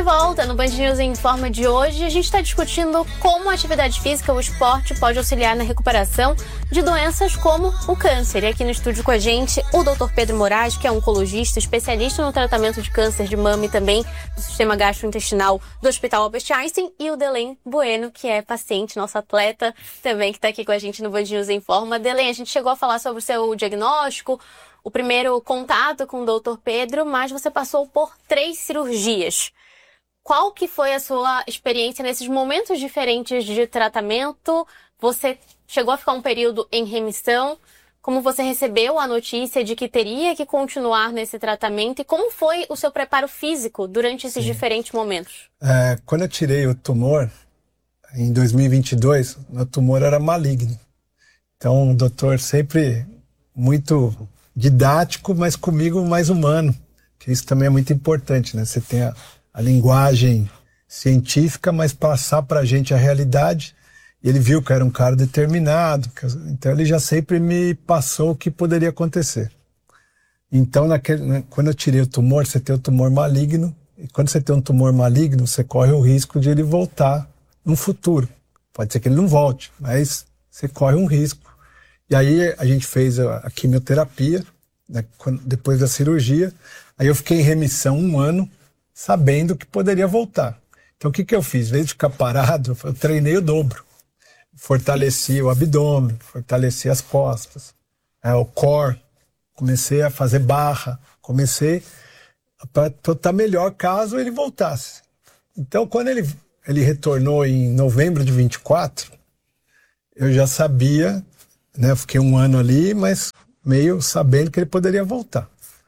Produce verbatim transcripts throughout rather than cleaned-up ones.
De volta no Band News em Informa de hoje, a gente está discutindo como a atividade física, o esporte, pode auxiliar na recuperação de doenças como o câncer. E aqui no estúdio com a gente, o doutor Pedro Moraes, que é oncologista, especialista no tratamento de câncer de mama e também do sistema gastrointestinal do Hospital Albert Einstein, e o Delém Bueno, que é paciente, nosso atleta, também que está aqui com a gente no Band News em Informa. Delém, a gente chegou a falar sobre o seu diagnóstico, o primeiro contato com o doutor Pedro, mas você passou por três cirurgias. Qual que foi a sua experiência nesses momentos diferentes de tratamento? Você chegou a ficar um período em remissão? Como você recebeu a notícia de que teria que continuar nesse tratamento? E como foi o seu preparo físico durante esses Sim. diferentes momentos? É, quando eu tirei o tumor, em dois mil e vinte e dois, o tumor era maligno. Então o doutor sempre muito didático, mas comigo mais humano. Que isso também é muito importante, né? Você tem a a linguagem científica, mas passar para a gente a realidade. Ele viu que eu era um cara determinado, então ele já sempre me passou o que poderia acontecer. Então, naquele, né, quando eu tirei o tumor, você tem o tumor maligno, e quando você tem um tumor maligno, você corre o risco de ele voltar no futuro. Pode ser que ele não volte, mas você corre um risco. E aí a gente fez a, a quimioterapia, né, quando, depois da cirurgia, aí eu fiquei em remissão um ano, sabendo que poderia voltar. Então o que, que eu fiz? Em vez de ficar parado, eu treinei o dobro. Fortaleci o abdômen, fortaleci as costas, é, o core, comecei a fazer barra, comecei para estar melhor caso ele voltasse. Então quando ele, ele retornou em novembro de vinte e quatro, eu já sabia, né, eu fiquei um ano ali, mas meio sabendo que ele poderia voltar.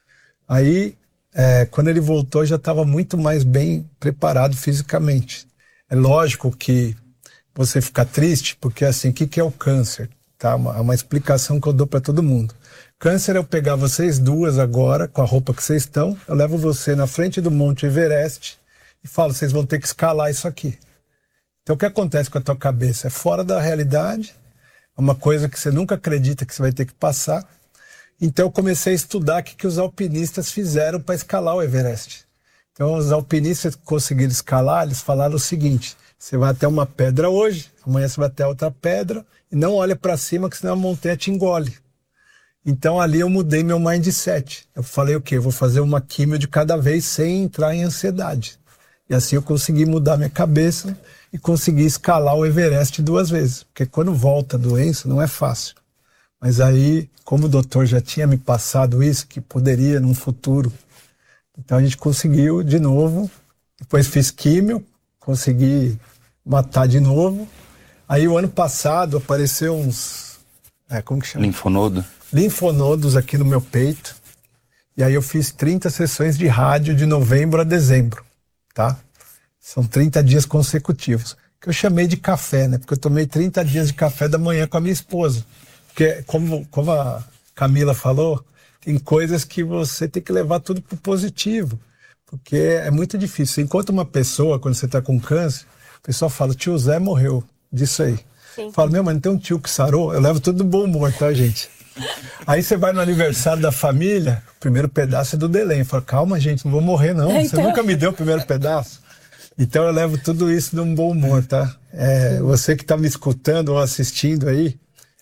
Aí É, quando ele voltou, já estava muito mais bem preparado fisicamente. É lógico que você fica triste, porque assim, o que, que é o câncer? Tá? Uma, uma explicação que eu dou para todo mundo. Câncer é eu pegar vocês duas agora, com a roupa que vocês estão, eu levo você na frente do Monte Everest e falo, vocês vão ter que escalar isso aqui. Então o que acontece com a tua cabeça? É fora da realidade, é uma coisa que você nunca acredita que você vai ter que passar. Então eu comecei a estudar o que, que os alpinistas fizeram para escalar o Everest. Então os alpinistas que conseguiram escalar, eles falaram o seguinte, você vai até uma pedra hoje, amanhã você vai até outra pedra, e não olha para cima que senão a montanha te engole. Então ali eu mudei meu mindset. Eu falei o quê? Eu vou fazer uma quimio de cada vez sem entrar em ansiedade. E assim eu consegui mudar minha cabeça e consegui escalar o Everest duas vezes. Porque quando volta a doença não é fácil. Mas aí, como o doutor já tinha me passado isso, que poderia num futuro, então a gente conseguiu de novo, depois fiz químio, consegui matar de novo. Aí o ano passado apareceu uns, é, como que chama? Linfonodo. Linfonodos aqui no meu peito, e aí eu fiz trinta sessões de rádio de novembro a dezembro, tá? São trinta dias consecutivos, que eu chamei de café, né? Porque eu tomei trinta dias de café da manhã com a minha esposa. Porque, como, como a Camila falou, tem coisas que você tem que levar tudo pro positivo. Porque é muito difícil. Você encontra uma pessoa, quando você tá com câncer, o pessoal fala, tio Zé morreu disso aí. Sim. Fala, meu, mas não tem um tio que sarou? Eu levo tudo do bom humor, tá, gente? Aí você vai no aniversário da família, o primeiro pedaço é do Delém. Fala, calma, gente, não vou morrer, não. Então... Você nunca me deu o primeiro pedaço. Então eu levo tudo isso de um bom humor, tá? É, você que tá me escutando ou assistindo aí,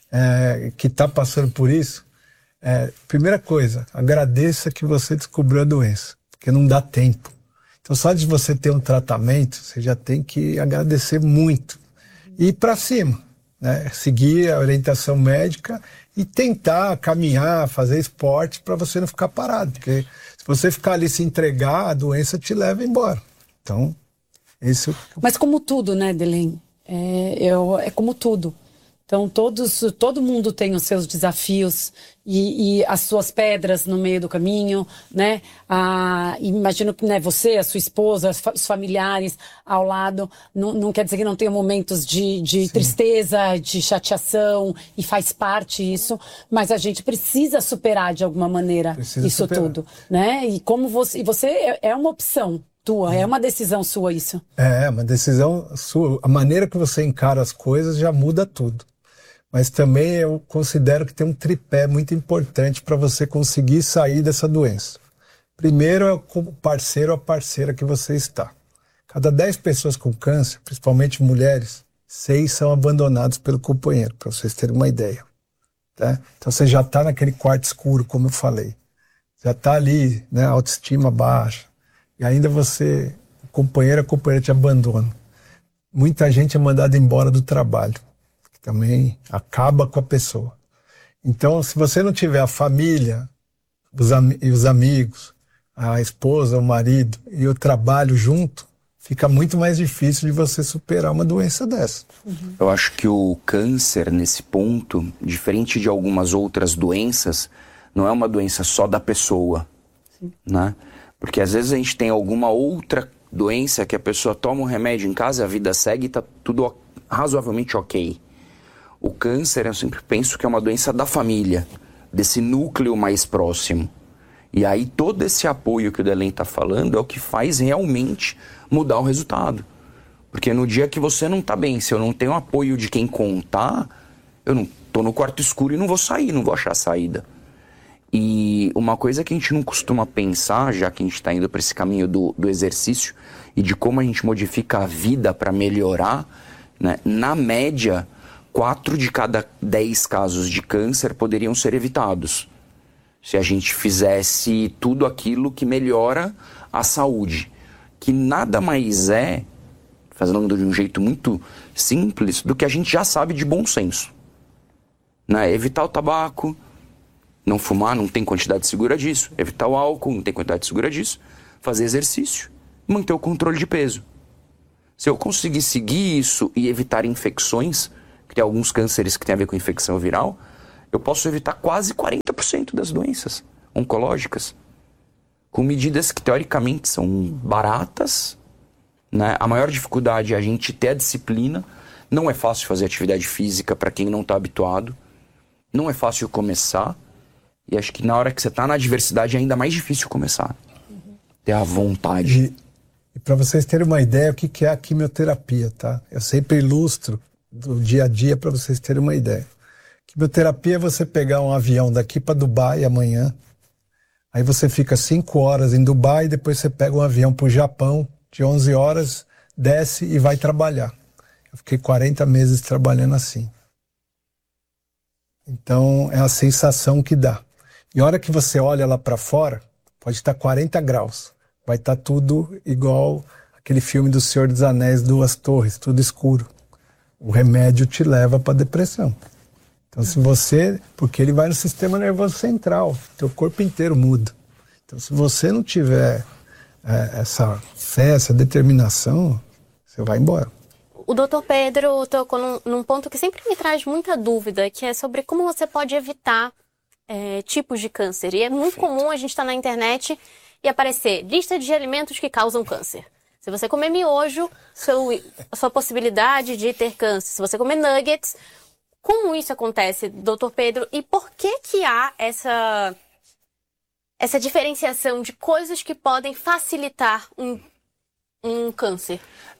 É, que está passando por isso, é, primeira coisa, agradeça que você descobriu a doença, porque não dá tempo. Então só de você ter um tratamento, você já tem que agradecer muito. E ir para cima, né? Seguir a orientação médica e tentar caminhar, fazer esporte para você não ficar parado, porque se você ficar ali se entregar, a doença te leva embora. Então, isso... Mas como tudo, né, Delém? É, eu, é como tudo. Então, todos, todo mundo tem os seus desafios e, e as suas pedras no meio do caminho, né? Ah, imagino que, né, você, a sua esposa, os familiares ao lado, não, não quer dizer que não tenha momentos de, de tristeza, de chateação, e faz parte isso, mas a gente precisa superar de alguma maneira precisa isso superar. Tudo, né? E como você, e você é, é uma opção tua, é uma decisão sua isso. É, uma decisão sua. A maneira que você encara as coisas já muda tudo. Mas também eu considero que tem um tripé muito importante para você conseguir sair dessa doença. Primeiro é o parceiro ou a parceira que você está. Cada dez pessoas com câncer, principalmente mulheres, seis são abandonados pelo companheiro, para vocês terem uma ideia. Tá? Então você já está naquele quarto escuro, como eu falei. Já está ali, né, autoestima baixa. E ainda você, o companheiro, a companheira te abandona. Muita gente é mandada embora do trabalho, que também acaba com a pessoa. Então, se você não tiver a família os am- e os amigos, a esposa, o marido e o trabalho junto, fica muito mais difícil de você superar uma doença dessa. Uhum. Eu acho que o câncer, nesse ponto, diferente de algumas outras doenças, não é uma doença só da pessoa, Sim. né? Porque às vezes a gente tem alguma outra doença que a pessoa toma um remédio em casa, a vida segue e tá tudo razoavelmente ok. O câncer, eu sempre penso que é uma doença da família, desse núcleo mais próximo. E aí todo esse apoio que o Delen está falando é o que faz realmente mudar o resultado. Porque no dia que você não está bem, se eu não tenho apoio de quem contar, eu não tô no quarto escuro e não vou sair, não vou achar saída. E uma coisa que a gente não costuma pensar, já que a gente está indo para esse caminho do, do exercício e de como a gente modifica a vida para melhorar, né? Na média, quatro de cada dez casos de câncer poderiam ser evitados se a gente fizesse tudo aquilo que melhora a saúde, que nada mais é, fazendo de um jeito muito simples, do que a gente já sabe de bom senso, né? Evitar o tabaco, não fumar, não tem quantidade segura disso. Evitar o álcool, não tem quantidade segura disso. Fazer exercício, manter o controle de peso. Se eu conseguir seguir isso e evitar infecções, que tem alguns cânceres que tem a ver com infecção viral, eu posso evitar quase quarenta por cento das doenças oncológicas, com medidas que teoricamente são baratas, né? A maior dificuldade é a gente ter a disciplina. Não é fácil fazer atividade física para quem não está habituado. Não é fácil começar. E acho que na hora que você está na adversidade é ainda mais difícil começar. Uhum. Ter a vontade. E, e para vocês terem uma ideia, o que, que é a quimioterapia, tá? Eu sempre ilustro do dia a dia para vocês terem uma ideia. Quimioterapia é você pegar um avião daqui para Dubai amanhã, aí você fica cinco horas em Dubai, depois você pega um avião para o Japão de onze horas, desce e vai trabalhar. Eu fiquei quarenta meses trabalhando assim. Então é a sensação que dá. E a hora que você olha lá para fora, pode estar quarenta graus, vai estar tudo igual aquele filme do Senhor dos Anéis, Duas Torres, tudo escuro. O remédio te leva para depressão. Então, se você... Porque ele vai no sistema nervoso central. Teu corpo inteiro muda. Então, se você não tiver é, essa fé, essa determinação, você vai embora. O doutor Pedro tocou num, num ponto que sempre me traz muita dúvida, que é sobre como você pode evitar é, tipos de câncer. E é muito comum a gente estar na internet e aparecer lista de alimentos que causam câncer. Se você comer miojo, seu, a sua possibilidade de ter câncer. Se você comer nuggets... Como isso acontece, doutor Pedro? E por que que há essa, essa diferenciação de coisas que podem facilitar um, um câncer?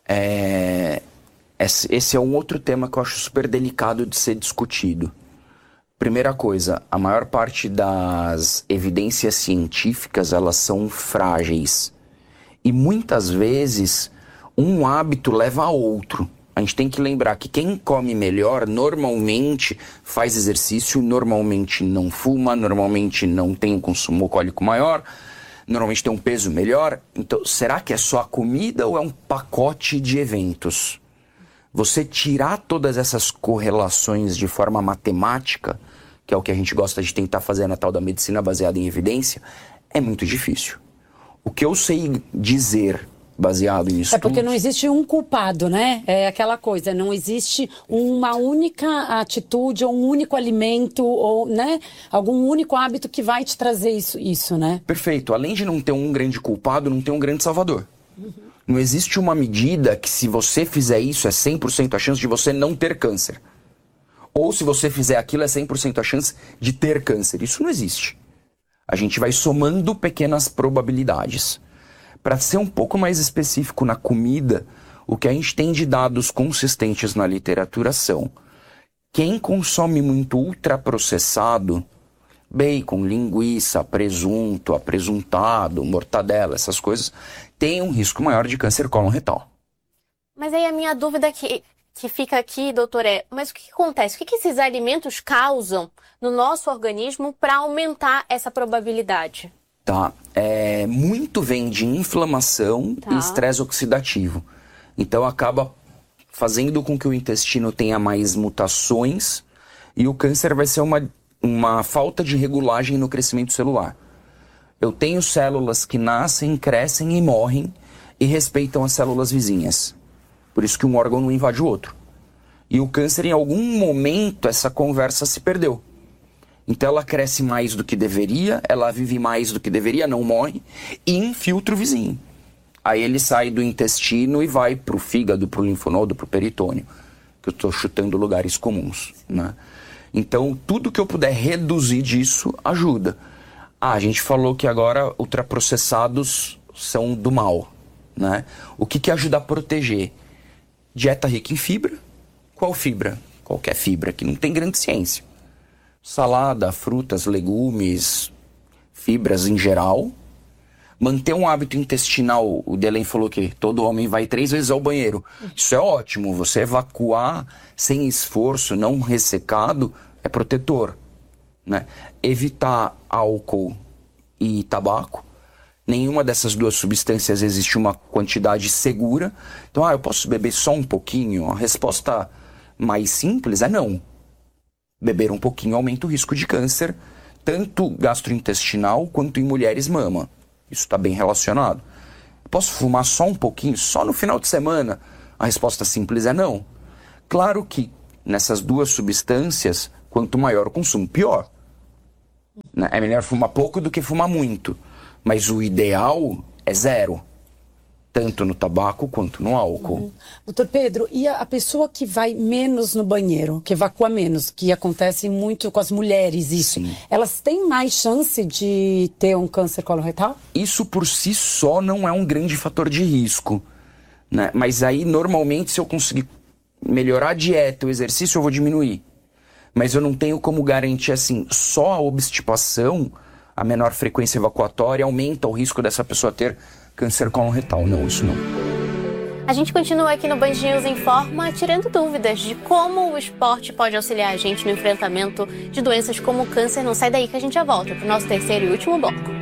É, esse é um outro tema que eu acho super delicado de ser discutido. Primeira coisa, a maior parte das evidências científicas, elas são frágeis. E muitas vezes, um hábito leva a outro. A gente tem que lembrar que quem come melhor normalmente faz exercício, normalmente não fuma, normalmente não tem um consumo alcoólico maior, normalmente tem um peso melhor. Então, será que é só a comida ou é um pacote de eventos? Você tirar todas essas correlações de forma matemática, que é o que a gente gosta de tentar fazer na tal da medicina baseada em evidência, é muito difícil. O que eu sei dizer... baseado em estudos. É porque não existe um culpado, né? É aquela coisa, não existe uma única atitude ou um único alimento ou, né, algum único hábito que vai te trazer isso, isso, né? Perfeito. Além de não ter um grande culpado, não tem um grande salvador. Uhum. Não existe uma medida que se você fizer isso é cem por cento a chance de você não ter câncer. Ou se você fizer aquilo é cem por cento a chance de ter câncer. Isso não existe. A gente vai somando pequenas probabilidades. Para ser um pouco mais específico na comida, o que a gente tem de dados consistentes na literatura são: quem consome muito ultraprocessado bacon, linguiça, presunto, apresuntado, mortadela, essas coisas, têm um risco maior de câncer cólon retal. Mas aí a minha dúvida que, que fica aqui, doutor, é, mas o que, que acontece? O que, que esses alimentos causam no nosso organismo para aumentar essa probabilidade? Tá, é, muito vem de inflamação Tá. e estresse oxidativo. Então acaba fazendo com que o intestino tenha mais mutações e o câncer vai ser uma, uma falta de regulagem no crescimento celular. Eu tenho células que nascem, crescem e morrem e respeitam as células vizinhas. Por isso que um órgão não invade o outro. E o câncer, em algum momento, essa conversa se perdeu. Então ela cresce mais do que deveria, ela vive mais do que deveria, não morre, e infiltra o vizinho. Aí ele sai do intestino e vai pro fígado, pro linfonodo, pro peritônio. Que eu estou chutando lugares comuns, né? Então, tudo que eu puder reduzir disso, ajuda. Ah, a gente falou que agora ultraprocessados são do mal, né? O que que ajuda a proteger? Dieta rica em fibra. Qual fibra? Qualquer fibra, que não tem grande ciência. Salada, frutas, legumes, fibras em geral. Manter um hábito intestinal, o Delen falou que todo homem vai três vezes ao banheiro. Isso é ótimo, você evacuar sem esforço, não ressecado, é protetor, né? Evitar álcool e tabaco. Nenhuma dessas duas substâncias existe uma quantidade segura. Então, ah, eu posso beber só um pouquinho? A resposta mais simples é não. Beber um pouquinho aumenta o risco de câncer, tanto gastrointestinal quanto em mulheres mama. Isso está bem relacionado. Posso fumar só um pouquinho, só no final de semana? A resposta simples é não. Claro que nessas duas substâncias, quanto maior o consumo, pior. Né? É melhor fumar pouco do que fumar muito. Mas o ideal é zero. Tanto no tabaco quanto no álcool. Uhum. Doutor Pedro, e a, a pessoa que vai menos no banheiro, que evacua menos, que acontece muito com as mulheres isso, Sim. Elas têm mais chance de ter um câncer coloretal? Isso por si só não é um grande fator de risco, né? Mas aí, normalmente, se eu conseguir melhorar a dieta, o exercício, eu vou diminuir. Mas eu não tenho como garantir, assim, só a obstipação, a menor frequência evacuatória, aumenta o risco dessa pessoa ter câncer cólon retal. Não, isso não. A gente continua aqui no Band News Informa, tirando dúvidas de como o esporte pode auxiliar a gente no enfrentamento de doenças como o câncer. Não sai daí que a gente já volta para o nosso terceiro e último bloco.